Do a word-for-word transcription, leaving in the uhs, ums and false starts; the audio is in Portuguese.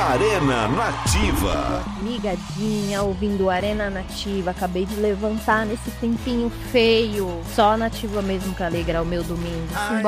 Arena Nativa. Ligadinha, ouvindo Arena Nativa. Acabei de levantar nesse tempinho feio. Só Nativa mesmo pra alegrar o meu domingo. Simbora.